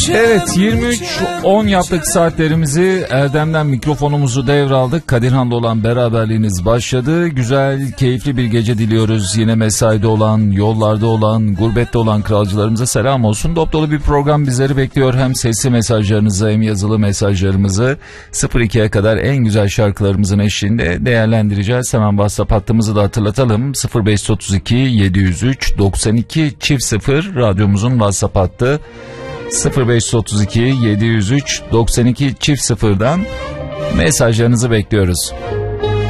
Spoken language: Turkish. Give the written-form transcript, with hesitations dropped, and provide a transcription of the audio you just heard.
Evet, 23:10 yaptık saatlerimizi. Erdem'den mikrofonumuzu devraldık. Kadirhan'la olan beraberliğiniz başladı. Güzel, keyifli bir gece diliyoruz. Yine mesaide olan, yollarda olan, gurbette olan kralcılarımıza selam olsun. Dop dolu bir program bizleri bekliyor. Hem sesli mesajlarınızı hem yazılı mesajlarımızı 02'ye kadar en güzel şarkılarımızın eşliğinde değerlendireceğiz. Hemen WhatsApp hattımızı da hatırlatalım. 0532 703 92 0 radyomuzun WhatsApp hattı. 0532 703 92 0'dan mesajlarınızı bekliyoruz.